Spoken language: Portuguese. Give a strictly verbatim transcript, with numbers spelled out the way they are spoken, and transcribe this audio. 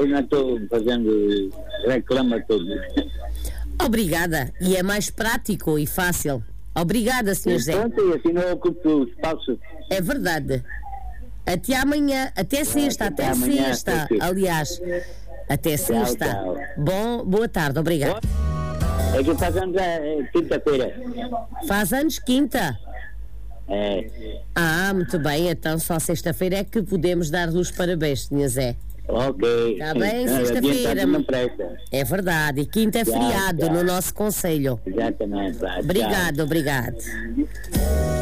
eu não estou fazendo reclama tudo. Obrigada, e é mais prático e fácil. Obrigada, senhor José. Pronto, e assim não ocupo o espaço. É verdade. Até amanhã, até sexta, até até, amanhã, sexta, até sexta. aliás. Até sexta. tchau. Bom, boa tarde, obrigada. É que faz anos é, quinta-feira. Faz anos quinta. É. Ah, muito bem, então só sexta-feira é que podemos dar-lhe os parabéns, senhor Zé. Ok. Está bem, Não, sexta-feira. adiantado não presta. É verdade, e quinta é Tchau, feriado tchau. no nosso concelho. Exatamente. Vá, tchau. Obrigado, obrigado.